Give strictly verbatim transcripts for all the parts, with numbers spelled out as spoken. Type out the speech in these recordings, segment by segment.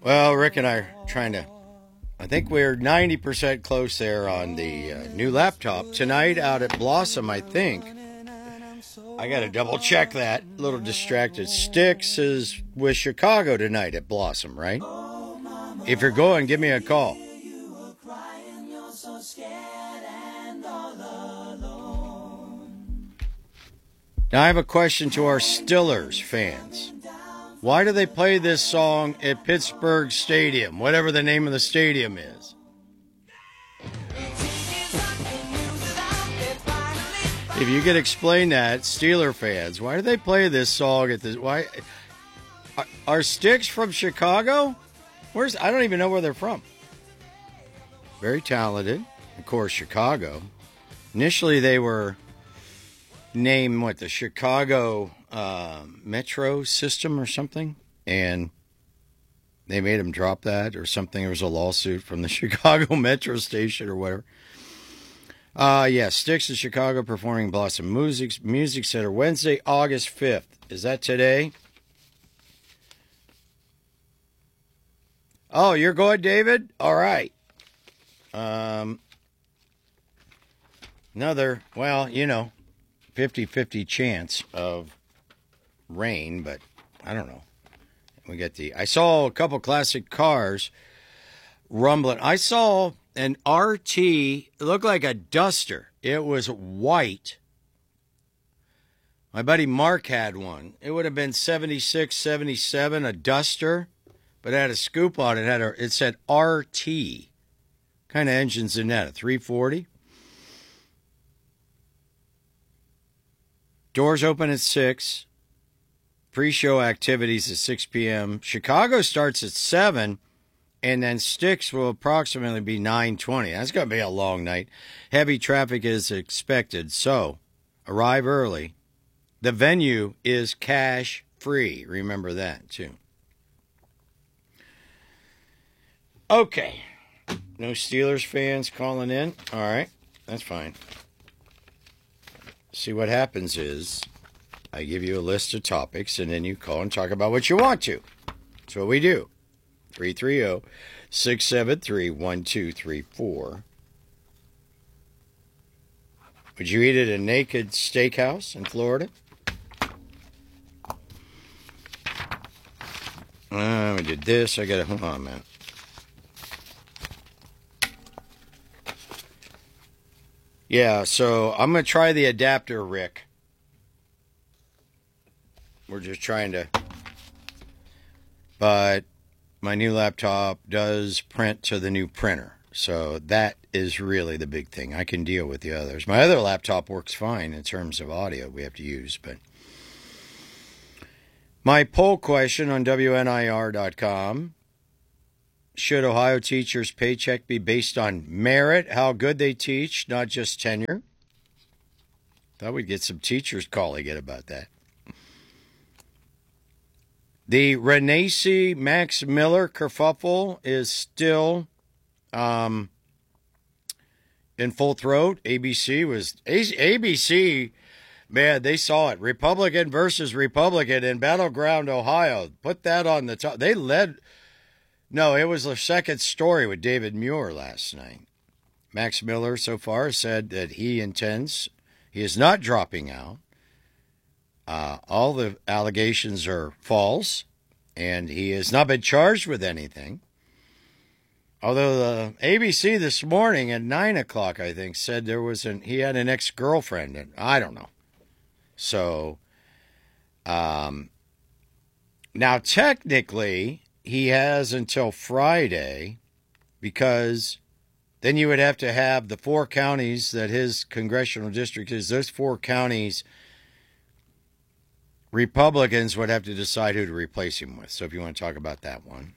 Well, Rick and I are trying to, I think we're ninety percent close there on the uh, new laptop. Tonight out at Blossom, I think. I got to double check that. A little distracted. Styx is with Chicago tonight at Blossom, right? If you're going, give me a call. Now, I have a question to our Steelers fans. Why do they play this song at Pittsburgh Stadium, whatever the name of the stadium is? If you could explain that, Steeler fans, why do they play this song at this? Why are, are Styx from Chicago? Where's I don't even know where they're from. Very talented, of course, Chicago. Initially, they were named what the Chicago uh, Metro System or something, and they made them drop that or something. There was a lawsuit from the Chicago Metro Station or whatever. Uh, yeah, Styx in Chicago performing Blossom Music, Music Center Wednesday, August fifth. Is that today? Oh, you're going, David? All right. Um, another, well, you know, fifty-fifty chance of rain, but I don't know. We get the, I saw a couple classic cars rumbling. I saw an R T, it looked like a Duster. It was white. My buddy Mark had one. It would have been seventy-six, seventy-seven, a Duster, but it had a scoop on it. It, had a, it said R T. What kind of engine's in that? A three forty? Doors open at six. Pre-show activities at six p.m. Chicago starts at seven. And then Styx will approximately be nine twenty. That's going to be a long night. Heavy traffic is expected, so arrive early. The venue is cash free. Remember that, too. Okay. No Steelers fans calling in? All right. That's fine. See, what happens is I give you a list of topics, and then you call and talk about what you want to. That's what we do. three three zero, six seven three, one two three four. Would you eat at a Naked Steakhouse in Florida? Uh, we did this. I got to, hold on, man. Yeah, so I'm going to try the adapter, Rick. We're just trying to, but my new laptop does print to the new printer. So that is really the big thing. I can deal with the others. My other laptop works fine in terms of audio we have to use. But my poll question on W N I R dot com. Should Ohio teachers' paycheck be based on merit, how good they teach, not just tenure? Thought we'd get some teachers calling in about that. The Renaissance Max Miller kerfuffle is still um, in full throat. A B C was A B C, man, they saw it. Republican versus Republican in Battleground, Ohio. Put that on the top. They led. No, it was the second story with David Muir last night. Max Miller so far said that he intends, he is not dropping out. Uh, all the allegations are false, and he has not been charged with anything. Although the A B C this morning at nine o'clock, I think, said there was an he had an ex-girlfriend, and I don't know. So, um, now technically he has until Friday, because then you would have to have the four counties that his congressional district is. Those four counties, Republicans would have to decide who to replace him with. So if you want to talk about that one.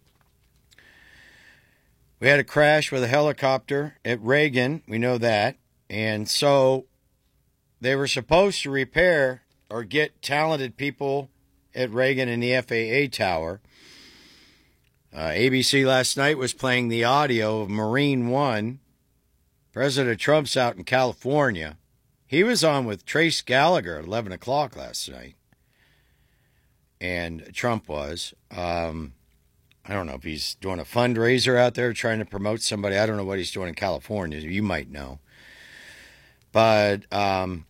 We had a crash with a helicopter at Reagan. We know that. And so they were supposed to repair or get talented people at Reagan in the F A A tower. Uh, A B C last night was playing the audio of Marine One. President Trump's out in California. He was on with Trace Gallagher at eleven o'clock last night. And Trump was. Um, I don't know if he's doing a fundraiser out there trying to promote somebody. I don't know what he's doing in California. You might know. But um,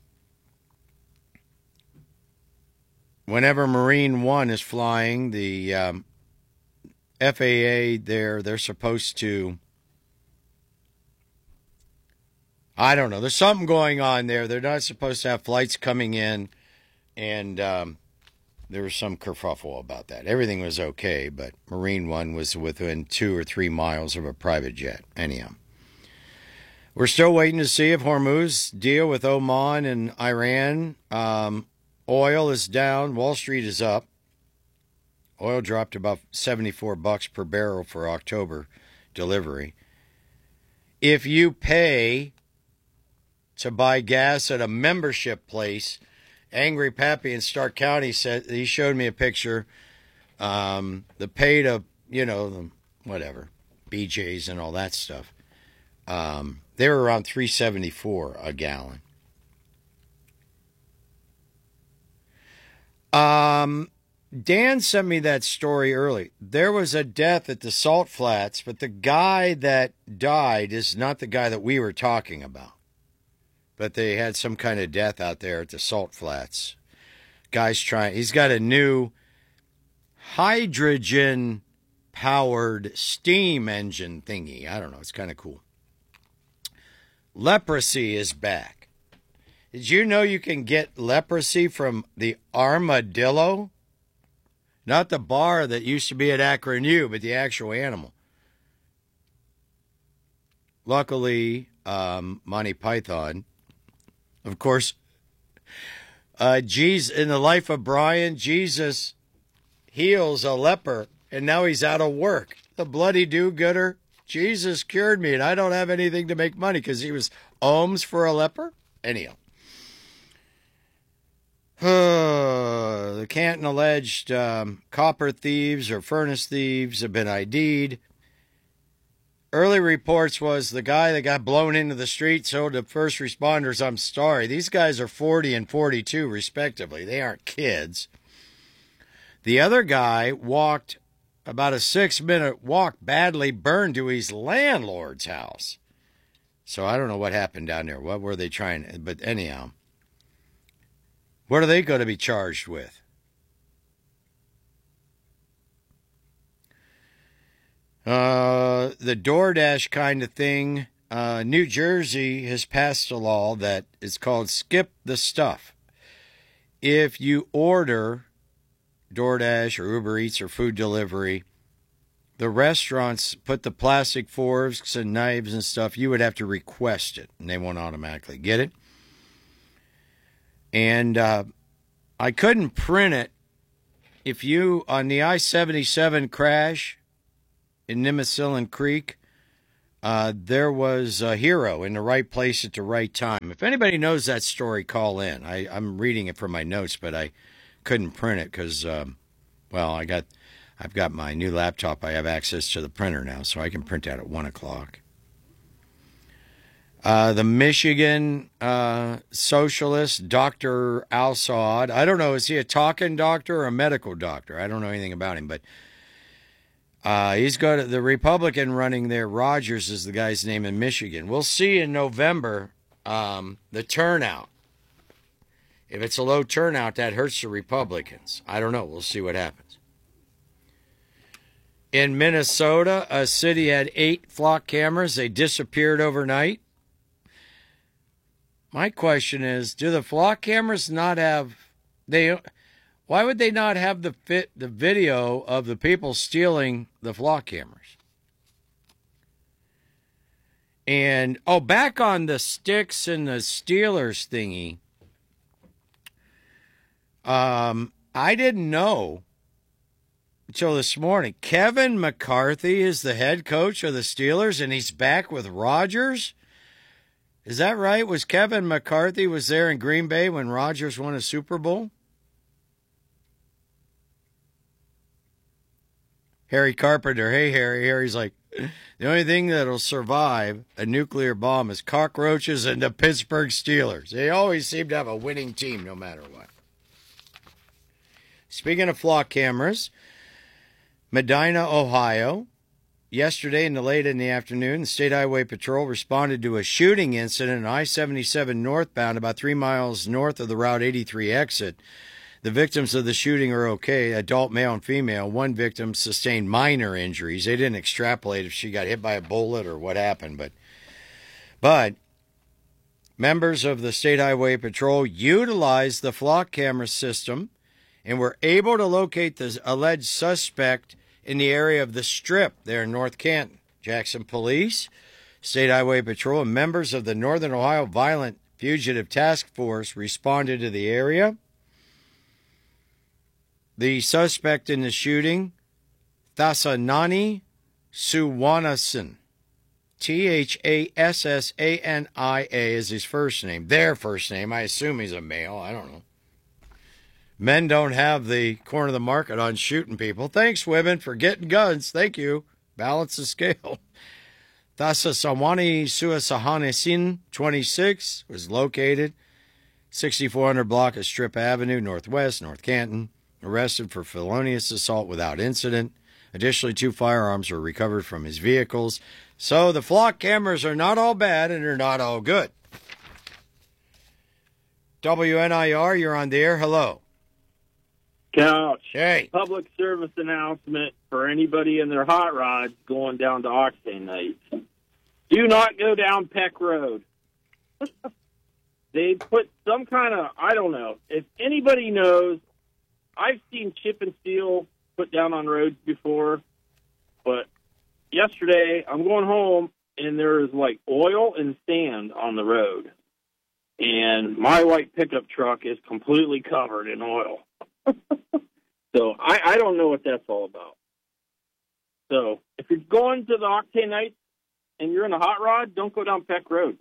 whenever Marine One is flying, the um, F A A, they're, they're supposed to, I don't know, there's something going on there. They're not supposed to have flights coming in, and um, there was some kerfuffle about that. Everything was okay, but Marine One was within two or three miles of a private jet. Anyhow, we're still waiting to see if Hormuz deal with Oman and Iran. Um, oil is down. Wall Street is up. Oil dropped about seventy-four bucks per barrel for October delivery. If you pay to buy gas at a membership place, Angry Pappy in Stark County said, he showed me a picture. Um, the pay to, you know, the, whatever, B J's and all that stuff. Um, they were around three seventy-four a gallon. Um, Dan sent me that story early. There was a death at the Salt Flats, but the guy that died is not the guy that we were talking about. But they had some kind of death out there at the Salt Flats. Guy's trying, he's got a new hydrogen-powered steam engine thingy. I don't know, it's kind of cool. Leprosy is back. Did you know you can get leprosy from the armadillo? Not the bar that used to be at Akron U, but the actual animal. Luckily, um, Monty Python, of course, uh, Jesus, in the life of Brian, Jesus heals a leper, and now he's out of work. The bloody do-gooder. Jesus cured me, and I don't have anything to make money because he was alms for a leper. Anyhow. The Canton alleged um, copper thieves or furnace thieves have been I D'd. Early reports was the guy that got blown into the street told the first responders, I'm sorry. These guys are forty and forty-two, respectively. They aren't kids. The other guy walked about a six-minute walk, badly burned to his landlord's house. So I don't know what happened down there. What were they trying? But anyhow, what are they going to be charged with? Uh, the DoorDash kind of thing. Uh, New Jersey has passed a law that is called Skip the Stuff. If you order DoorDash or Uber Eats or food delivery, the restaurants put the plastic forks and knives and stuff. You would have to request it, and they won't automatically get it. And uh, I couldn't print it. If you, on the I seventy-seven crash in Nemasilin Creek, uh, there was a hero in the right place at the right time. If anybody knows that story, call in. I, I'm reading it from my notes, but I couldn't print it because, um, well, I got, I've got my new laptop. I have access to the printer now, so I can print out at one o'clock. Uh, the Michigan uh, socialist, Doctor Al-Saud. I don't know, is he a talking doctor or a medical doctor? I don't know anything about him, but uh, he's got the Republican running there. Rogers is the guy's name in Michigan. We'll see in November um, the turnout. If it's a low turnout, that hurts the Republicans. I don't know. We'll see what happens. In Minnesota, a city had eight flock cameras. They disappeared overnight. My question is, do the flock cameras not have, they, why would they not have the fit, the video of the people stealing the flock cameras? And, oh, back on the Sticks and the Steelers thingy, um, I didn't know until this morning. Kevin McCarthy is the head coach of the Steelers, and he's back with Rodgers. Is that right? Was Kevin McCarthy was there in Green Bay when Rodgers won a Super Bowl? Harry Carpenter, hey, Harry. Harry's like, the only thing that'll survive a nuclear bomb is cockroaches and the Pittsburgh Steelers. They always seem to have a winning team no matter what. Speaking of flock cameras, Medina, Ohio. Yesterday in the late in the afternoon, the State Highway Patrol responded to a shooting incident on I seventy-seven northbound about three miles north of the Route eighty-three exit. The victims of the shooting are okay, adult male and female. One victim sustained minor injuries. They didn't extrapolate if she got hit by a bullet or what happened, but but members of the State Highway Patrol utilized the flock camera system and were able to locate the alleged suspect in the area of the Strip there in North Canton. Jackson Police, State Highway Patrol, and members of the Northern Ohio Violent Fugitive Task Force responded to the area. The suspect in the shooting, Thassanani Suwanasan, T H A S S A N I A is his first name. Their first name. I assume he's a male. I don't know. Men don't have the corner of the market on shooting people. Thanks, women, for getting guns. Thank you. Balance the scale. Thasasawani Suasahanesin, twenty-six, was located sixty-four hundred block of Strip Avenue, Northwest, North Canton. Arrested for felonious assault without incident. Additionally, two firearms were recovered from his vehicles. So the flock cameras are not all bad and they're not all good. W N I R, you're on the air. Hello. Couch. Hey. Public service announcement for anybody in their hot rods going down to Octane nights. Do not go down Peck Road. They put some kind of, I don't know. If anybody knows, I've seen chip and seal put down on roads before, but yesterday I'm going home and there is like oil and sand on the road. And my white pickup truck is completely covered in oil. So I, I don't know what that's all about. So if you're going to the Octane nights and you're in a hot rod, don't go down Peck Road.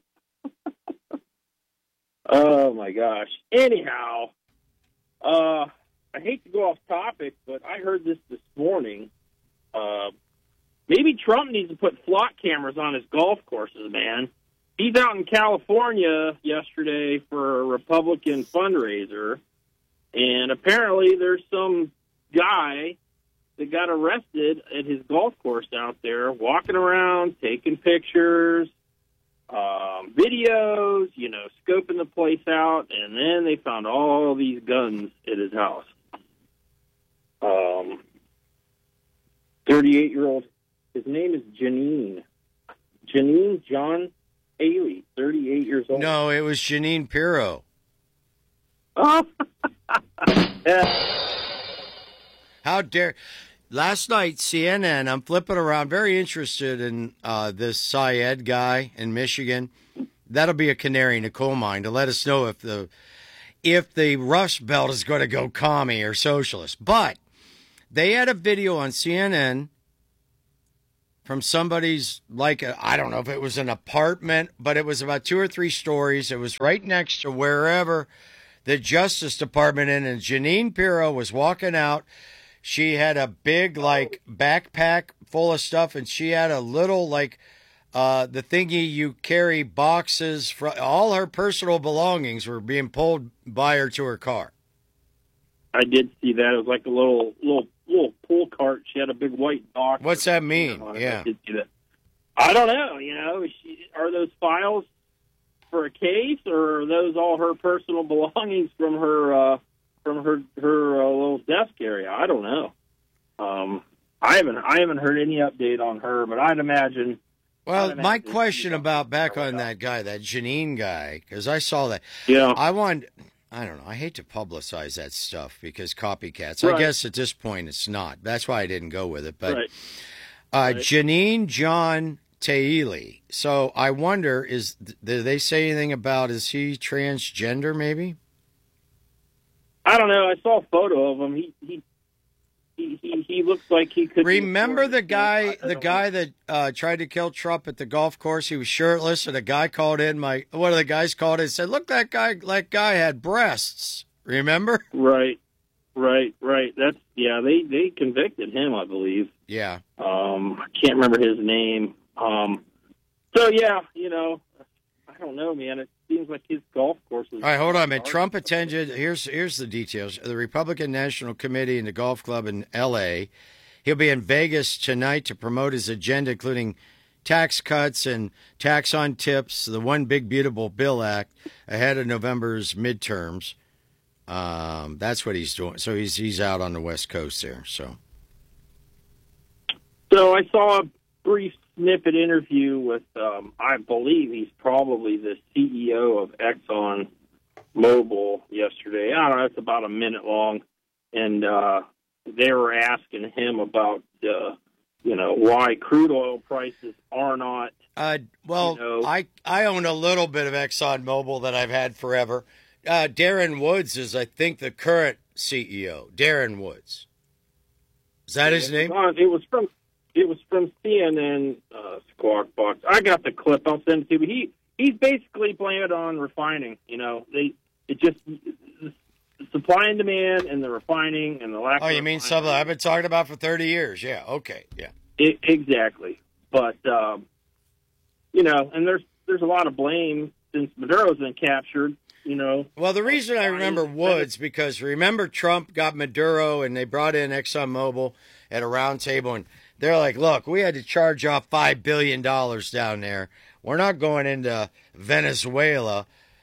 Oh my gosh. Anyhow, uh, I hate to go off topic, but I heard this this morning. Uh, maybe Trump needs to put flock cameras on his golf courses, man. He's out in California yesterday for a Republican fundraiser, and apparently there's some guy that got arrested at his golf course out there, walking around, taking pictures, um, videos, you know, scoping the place out, and then they found all these guns at his house. Um, thirty-eight-year-old, his name is Janine. Janine John Haley, thirty-eight years old. No, it was Janine Pirro. Oh. Yeah. How dare... Last night, C N N, I'm flipping around, very interested in uh, this Syed guy in Michigan. That'll be a canary in a coal mine to let us know if the if the Rust Belt is going to go commie or socialist. But they had a video on C N N from somebody's, like, a, I don't know if it was an apartment, but it was about two or three stories. It was right next to wherever the Justice Department in, and Janine Pirro was walking out. She had a big, like, backpack full of stuff, and she had a little, like, uh, the thingy you carry boxes. For, all her personal belongings were being pulled by her to her car. I did see that. It was like a little little little pull cart. She had a big white box. What's that mean? I Yeah. did see that. I don't know. You know, is she, are those files for a case, or are those all her personal belongings from her uh, from her her uh, little desk area? I don't know. Um, I haven't I haven't heard any update on her, but I'd imagine. Well, I'd my imagine question about back on that guy, that Janine guy, because I saw that. Yeah. I want. I don't know. I hate to publicize that stuff because copycats. Right. I guess at this point it's not. That's why I didn't go with it. But Right. uh, Right. Janine John Taili. So I wonder, is did they say anything about, is he transgender maybe? I don't know. I saw a photo of him. He he he he, he looks like he could. be Remember a the guy, I- I the don't guy know. that uh, tried to kill Trump at the golf course? He was shirtless, and a guy called in. My one of the guys called in and said, "Look, that guy, that guy had breasts." Remember? Right, right, right. That's yeah. They they convicted him, I believe. Yeah. Um, I can't remember his name. Um, so yeah, you know, I don't know, man. It seems like his golf courses. All right, hold on a minute. Trump attended. Here's here's the details. The Republican National Committee in the golf club in L A. He'll be in Vegas tonight to promote his agenda, including tax cuts and tax on tips, the One Big Beautiful Bill Act, ahead of November's midterms. Um, that's what he's doing. So he's he's out on the West Coast there. So, so I saw a brief snippet interview with, um, I believe he's probably the C E O of Exxon Mobil yesterday. I don't know, it's about a minute long, and uh, they were asking him about, uh, you know, why crude oil prices are not. Uh, well, you know, I I own a little bit of Exxon Mobil that I've had forever. Uh, Darren Woods is, I think, the current C E O. Darren Woods. Is that his name? It was from it was from C N N uh, Squawk Box. I got the clip. I'll send it to you. But he he's basically blamed it on refining. You know, they it just the supply and demand and the refining and the lack. Oh, of you mean refining. something I've been talking about for thirty years? Yeah. Okay. Yeah. It, exactly. But um, you know, and there's there's a lot of blame since Maduro's been captured. You know. Well, the reason I remember Woods, because remember Trump got Maduro and they brought in ExxonMobil at a round table, and they're like, look, we had to charge off five billion dollars down there. We're not going into Venezuela.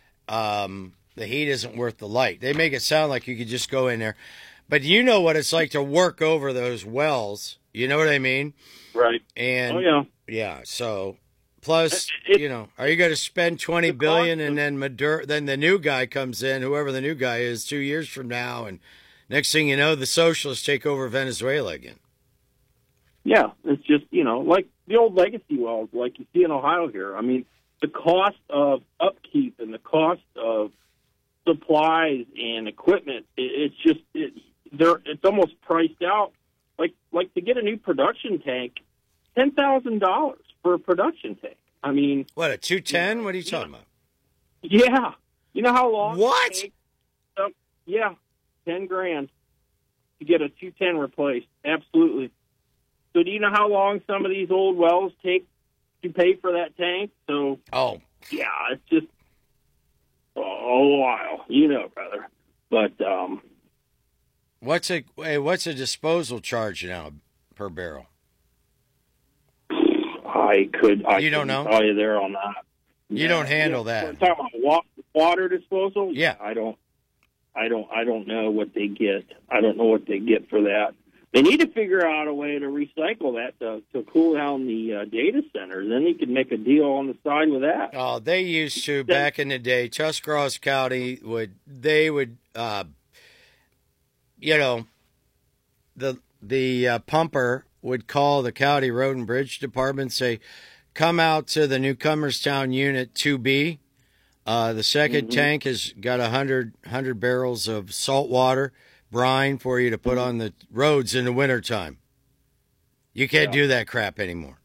Um, the heat isn't worth the light. They make it sound like you could just go in there. But you know what it's like to work over those wells. You know what I mean? Right. And oh, yeah. Yeah, so... Plus, It, you know, are you going to spend twenty billion dollars and then Maduro, then the new guy comes in, whoever the new guy is, two years from now, and next thing you know, the socialists take over Venezuela again. Yeah, it's just, you know, like the old legacy wells, like you see in Ohio here. I mean, the cost of upkeep and the cost of supplies and equipment, it, it's just, it, they're, it's almost priced out. Like, like to get a new production tank, ten thousand dollars. For a production tank. I mean... What, a two ten? What are you talking about? Yeah. You know how long... What? It takes, um, yeah. ten grand to get a two ten replaced. Absolutely. So do you know how long some of these old wells take to pay for that tank? So... Oh. Yeah, it's just a while. You know, brother. But, um... What's a, hey, what's a disposal charge now per barrel? I could. I you don't know? Tell you there on that. You yeah, don't handle yeah. that. We're talking about wa- water disposal. Yeah, I don't. I don't. I don't know what they get. I don't know what they get for that. They need to figure out a way to recycle that to, to cool down the uh, data center. Then they could make a deal on the side with that. Oh, they used to back in the day. Tuscarawas County would. They would. Uh, you know, the the uh, pumper would call the county road and bridge department, say, come out to the Newcomerstown Unit two B. Uh, the second mm-hmm. tank has got one hundred, one hundred barrels of salt water, brine for you to put mm-hmm. on the roads in the wintertime. You can't yeah. do that crap anymore.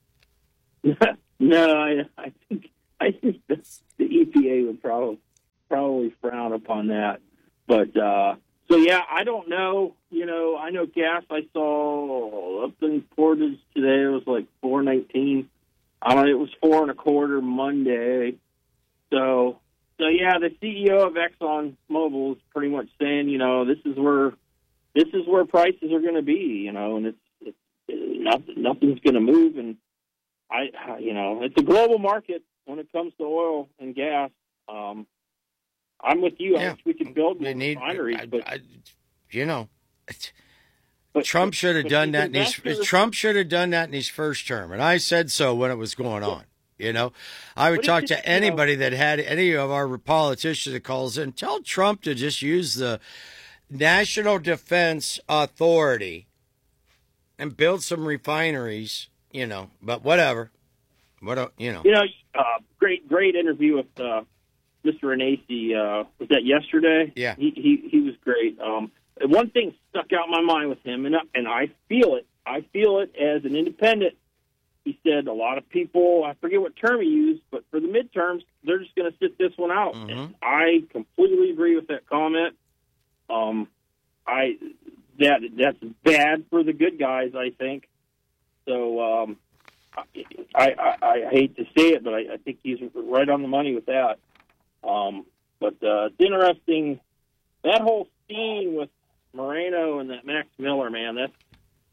No, I, I think I think the, the E P A would probably probably frown upon that. But uh, so yeah, I don't know. You know, I know gas. I saw up in Portage today. It was like four nineteen. I don't know. It was four and a quarter Monday. So, so yeah, the C E O of Exxon Mobil is pretty much saying, you know, this is where this is where prices are going to be. You know, and it's, it's nothing, nothing's going to move. And I, you know, it's a global market when it comes to oil and gas. Um, I'm with you. Yeah. I wish we could build more need, refineries, I, but I, you know, but, Trump should have done that. In his, investors, Trump should have done that in his first term, and I said so when it was going on. You know, I would talk to anybody that had any of our politicians that calls in. Tell Trump to just use the National Defense Authority and build some refineries. You know, but whatever. What you know? You know, uh, great, great interview with uh, Mister Renacci. Uh, was that yesterday? Yeah, he he, he was great. Um, one thing stuck out in my mind with him, and and I feel it. I feel it as an independent. He said a lot of people, I forget what term he used, but for the midterms, they're just going to sit this one out. Mm-hmm. And I completely agree with that comment. Um, I that that's bad for the good guys, I think. So um, I, I, I hate to say it, but I, I think he's right on the money with that. Um, but uh, it's interesting, that whole scene with Moreno and that Max Miller, man, that's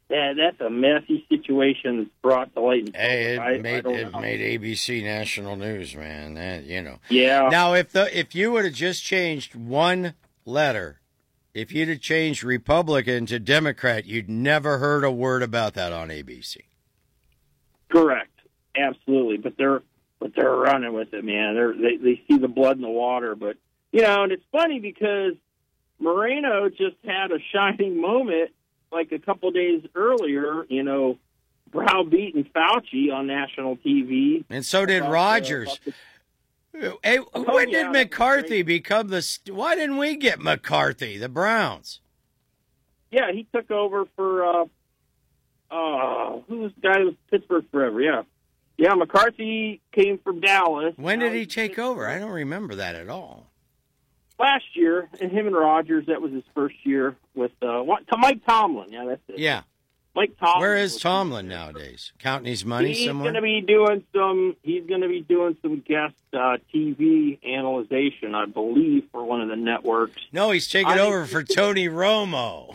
Yeah, that's a messy situation that's brought to light. Hey, it I, made I it know. made A B C national news, man. That, you know. Yeah. Now, if the if you would have just changed one letter, if you'd have changed Republican to Democrat, you'd never heard a word about that on A B C. Correct. Absolutely. But they're but they're running with it, man. They're, they they see the blood in the water. But you know, and it's funny because Moreno just had a shining moment like a couple days earlier. You know, browbeating Fauci on national T V, and so did about, Rogers. Uh, the, hey, oh, when yeah, did McCarthy become the? St- Why didn't we get McCarthy? The Browns. Yeah, he took over for. Uh, uh, who was the guy who was Pittsburgh forever? Yeah. Yeah, McCarthy came from Dallas. When did Now he take over? I don't remember that at all. Last year, and him and Rogers, that was his first year with uh, what, to Mike Tomlin. Yeah, that's it. Yeah. Mike Tomlin. Where is Tomlin nowadays? Counting his money he's somewhere? He's going to be doing some. He's going to be doing some guest uh, T V analyzation, I believe, for one of the networks. No, he's taking I over for Tony Romo.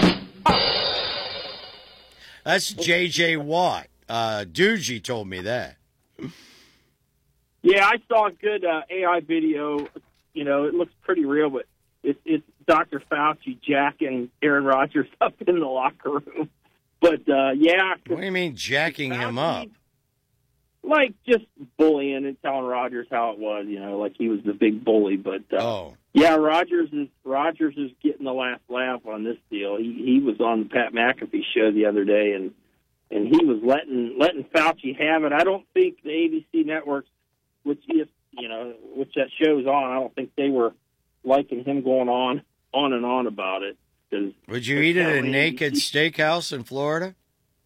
That's J J Watt. Uh, Doogie told me that. Yeah, I saw a good uh, A I video. You know, it looks pretty real, but it's it's Doctor Fauci jacking Aaron Rodgers up in the locker room. But uh, yeah, what do you mean jacking Fauci, him up? Like just bullying and telling Rodgers how it was. You know, like he was the big bully. But uh, oh, yeah, Rodgers is Rodgers is getting the last laugh on this deal. He he was on the Pat McAfee show the other day, and and he was letting letting Fauci have it. I don't think the A B C networks, which is you know which that show's on, I don't think they were liking him going on on and on about it. Cause would you eat at a naked A B C steakhouse in Florida?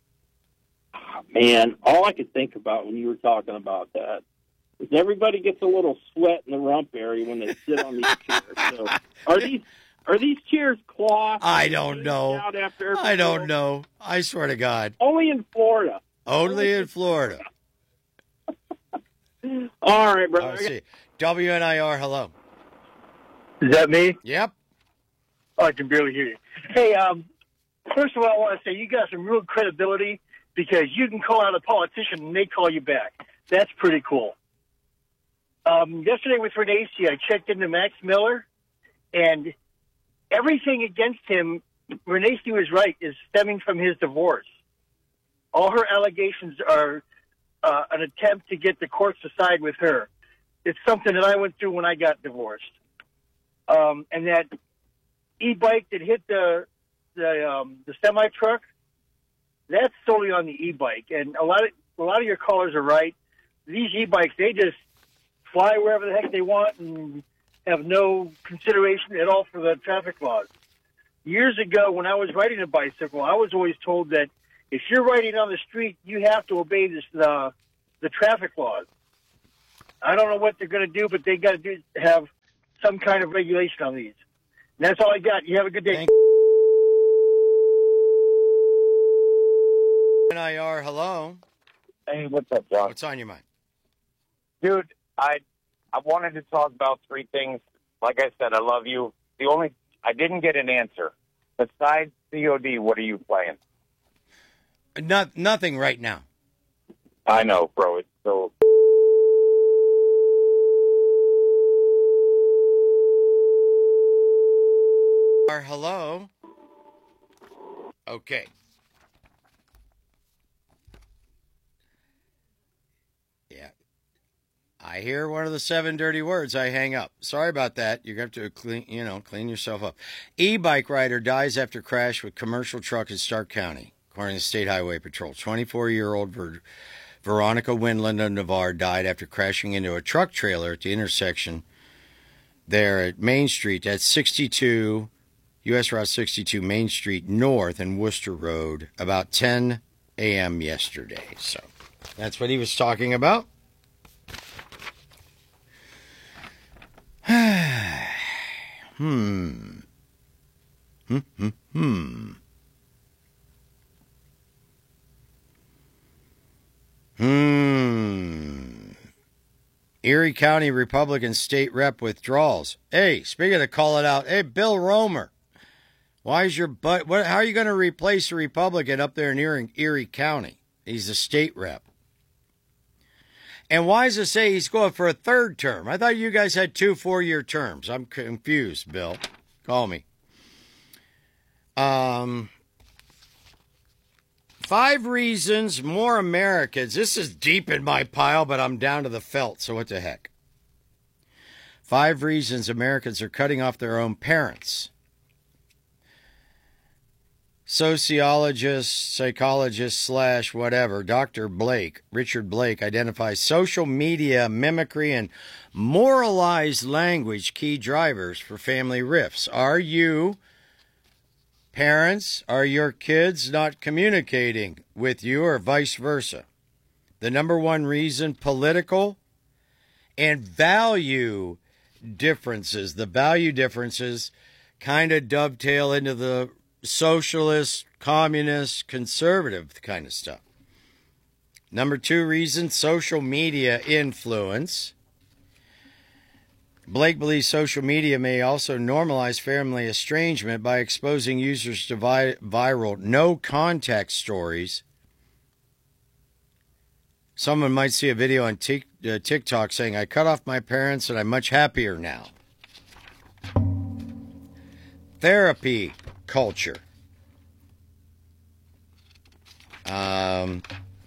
Man, all I could think about when you were talking about that is everybody gets a little sweat in the rump area when they sit on these chairs. So are these are these chairs cloth? I don't know. Out after I don't know. I swear to God. Only in Florida. Only, Only in Florida. All right, brother. I'll see. W N I R, hello. Is that me? Yep. Oh, I can barely hear you. Hey, um, first of all, I want to say you got some real credibility because you can call out a politician and they call you back. That's pretty cool. Um, yesterday with Renacci, I checked into Max Miller, and everything against him, Renacci was right, is stemming from his divorce. All her allegations are uh, an attempt to get the courts to side with her. It's something that I went through when I got divorced. Um, and that e-bike that hit the the, um, the semi truck, that's solely on the e-bike. And a lot of a lot of your callers are right. These e-bikes, they just fly wherever the heck they want and have no consideration at all for the traffic laws. Years ago, when I was riding a bicycle, I was always told that if you're riding on the street, you have to obey this, the the traffic laws. I don't know what they're going to do, but they got to do have some kind of regulation on these. And that's all I got. You have a good day. Thank- N I R, hello. Hey, what's up, John? What's on your mind? Dude, I I wanted to talk about three things. Like I said, I love you. The only I didn't get an answer. Besides C O D, what are you playing? Not, nothing right now. I know, bro. It's so... Hello. Okay. Yeah. I hear one of the seven dirty words. I hang up. Sorry about that. You have to clean, you know, clean yourself up. E-bike rider dies after crash with commercial truck in Stark County, according to State Highway Patrol. twenty-four-year-old Ver- Veronica Winland of Navarre died after crashing into a truck trailer at the intersection there at Main Street. That's sixty-two. U S Route sixty-two, Main Street North and Worcester Road, about ten a.m. yesterday. So that's what he was talking about. hmm. Hmm, hmm, hmm. Hmm. Erie County Republican state rep withdrawals. Hey, speaking of call it out, hey, Bill Romer. Why is your butt? What? How are you going to replace a Republican up there in Erie, Erie County? He's a state rep. And why does it say he's going for a third term? I thought you guys had two four-year terms. I'm confused, Bill. Call me. Um, five reasons more Americans. This is deep in my pile, but I'm down to the felt, so what the heck? Five reasons Americans are cutting off their own parents. Sociologist, psychologist, slash whatever, Doctor Blake, Richard Blake, identifies social media mimicry and moralized language key drivers for family rifts. Are you, parents, are your kids not communicating with you or vice versa? The number one reason, political and value differences. The value differences kind of dovetail into the socialist, communist, conservative kind of stuff. Number two reason, social media influence. Blake believes social media may also normalize family estrangement by exposing users to vi- viral no-contact stories. Someone might see a video on t- uh, TikTok saying, I cut off my parents and I'm much happier now. Therapy culture. Um,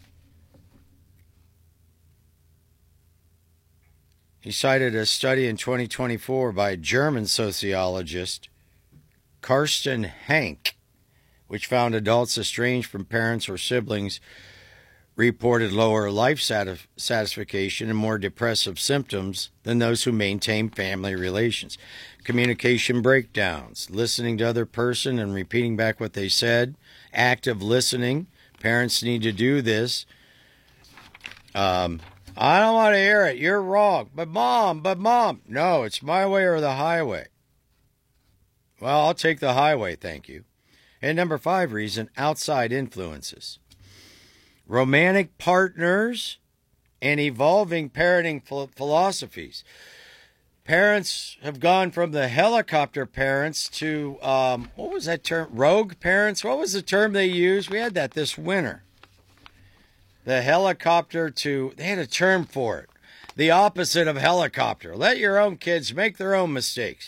he cited a study in twenty twenty-four by German sociologist Carsten Hank, which found adults estranged from parents or siblings reported lower life satis- satisfaction and more depressive symptoms than those who maintain family relations. Communication breakdowns, listening to other person and repeating back what they said, active listening. Parents need to do this. Um, I don't want to hear it. You're wrong. But mom, but mom. No, it's my way or the highway. Well, I'll take the highway, thank you. And number five reason, outside influences. Romantic partners and evolving parenting ph- philosophies. Parents have gone from the helicopter parents to, um, what was that term? Rogue parents? What was the term they used? We had that this winter. The helicopter to, they had a term for it. The opposite of helicopter. Let your own kids make their own mistakes.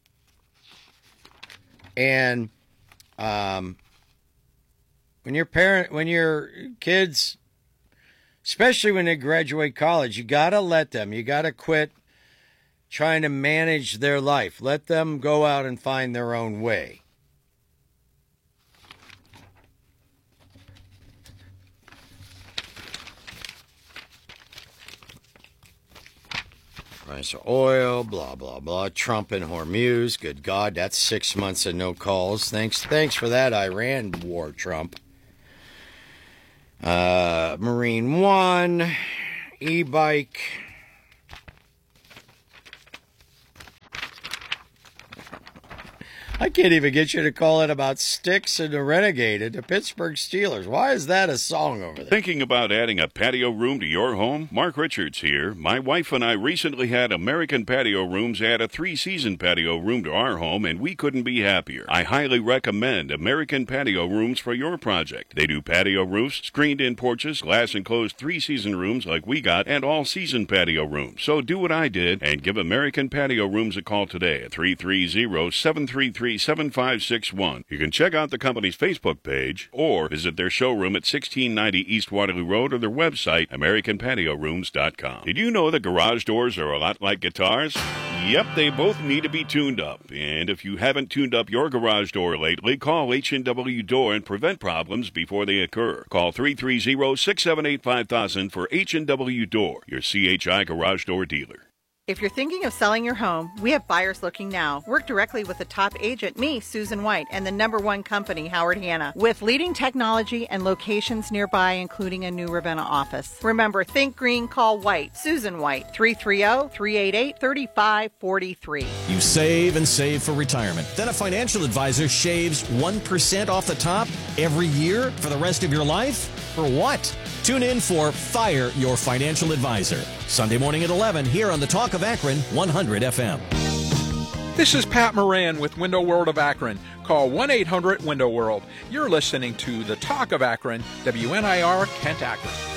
And um, when your parent, when your kids, especially when they graduate college, you got to let them, you got to quit trying to manage their life. Let them go out and find their own way. Price of oil, blah, blah, blah. Trump and Hormuz. Good God, that's six months of no calls. Thanks thanks for that, Iran war, Trump. Uh, Marine One, e-bike. I can't even get you to call it about Sticks and the Renegade the Pittsburgh Steelers. Why is that a song over there? Thinking about adding a patio room to your home? Mark Richards here. My wife and I recently had American Patio Rooms add a three-season patio room to our home, and we couldn't be happier. I highly recommend American Patio Rooms for your project. They do patio roofs, screened-in porches, glass-enclosed three-season rooms like we got, and all-season patio rooms. So do what I did and give American Patio Rooms a call today at three three zero, seven three three, seven five six one. You can check out the company's Facebook page or visit their showroom at sixteen ninety East Waterloo Road or their website, american patio rooms dot com. Did you know that garage doors are a lot like guitars? Yep, they both need to be tuned up. And if you haven't tuned up your garage door lately, call H and W Door and prevent problems before they occur. Call three three zero, six seven eight, five thousand for H and W Door, your C H I garage door dealer. If you're thinking of selling your home, we have buyers looking now. Work directly with the top agent, me, Susan White, and the number one company, Howard Hanna, with leading technology and locations nearby, including a new Ravenna office. Remember, think green, call White. Susan White, three three zero, three eight eight, three five four three. You save and save for retirement. Then a financial advisor shaves one percent off the top every year for the rest of your life? For what? Tune in for Fire Your Financial Advisor, Sunday morning at eleven here on the Talk of Akron one hundred F M. This is Pat Moran with Window World of Akron. call one eight hundred window world. You're listening to the Talk of Akron, W N I R Kent Akron.